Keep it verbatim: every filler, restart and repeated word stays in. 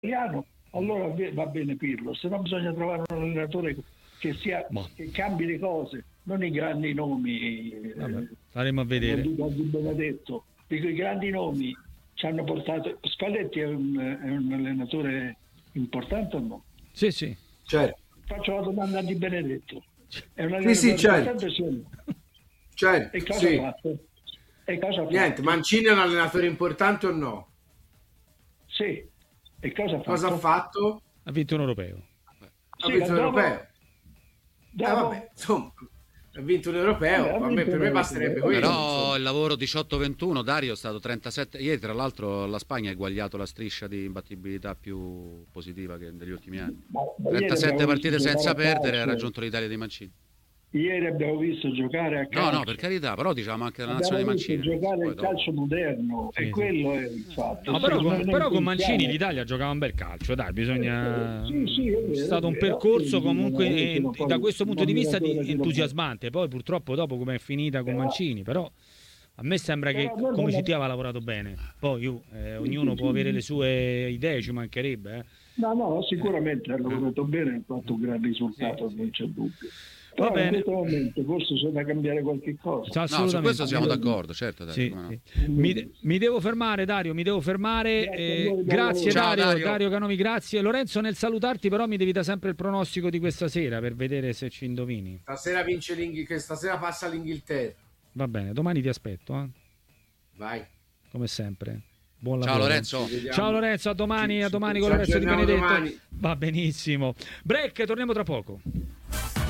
italiano, allora va bene Pirlo, se no bisogna trovare un allenatore che sia Boh. che cambi le cose, non i grandi nomi. Vabbè, staremo a vedere. Dico di Benedetto, dico i grandi nomi ci hanno portato. Spalletti è un, è un allenatore importante o no? Sì, sì. Certo. Faccio la domanda a Di Benedetto. È un Sì, allenatore sì, certo. importante, sì o no? Certo, E cosa sì. ha fatto? E cosa ha Niente, fatto? Mancini è un allenatore importante o no? Sì. E cosa ha fatto? Cosa ha fatto? Ha vinto un europeo. Ha Sì, vinto un dopo- europeo. dopo- Eh, vabbè, insomma, ha vinto un europeo. Vabbè, ha A me- vinto per un me basterebbe europeo. quello. Però insomma. il lavoro diciotto ventuno, Dario, è stato trentasette. Ieri, tra l'altro, la Spagna ha eguagliato la striscia di imbattibilità più positiva che negli ultimi anni. Ma- ma ieri trentasette abbiamo partite visto senza giocare a perdere, ha calcio. raggiunto l'Italia di Mancini. Ieri abbiamo visto giocare a No, calcio. no, per carità, però diciamo anche della nazione Abbiamo di visto Mancini. giocare Poi il dopo- calcio moderno Sì, e sì. quello è il fatto. No, Sì, però, noi con, non però con pensiamo- Mancini l'Italia giocava un bel calcio, dai, bisogna... Sì, sì, è vero, è stato un è vero. percorso Sì, comunque non è eh, che poi da questo punto di non vista mi di- ragione di entusiasmante. Poi purtroppo dopo come è finita con Però- Mancini, però a me sembra che Però noi come non- ci ti aveva lavorato bene. Poi io, eh, ognuno può avere le sue idee, ci mancherebbe. Eh. No, no, sicuramente ha lavorato bene, ha fatto un gran risultato, Sì, sì. non c'è dubbio. Va Però in bene. questo momento forse c'è da cambiare qualche cosa. Cioè, No, su assolutamente. questo siamo d'accordo, certo. Dario, Sì, come no. sì. Mi, de- mi devo fermare, Dario, mi devo fermare. Grazie Eh, a voi, grazie Ciao, Dario, Dario. Dario Canovi, grazie. Lorenzo, nel salutarti però mi devi dare sempre il pronostico di questa sera per vedere se ci indovini. Stasera vince l'Inghilterra, stasera passa l'Inghilterra. Va bene, domani ti aspetto, eh, Vai. come sempre. Buon Ciao lavoro. Lorenzo. Ci vediamo. Ciao Lorenzo, a domani, Ci- a domani ci con Lorenzo Di aggiorniamo Benedetto. domani. Va benissimo. Break, torniamo tra poco.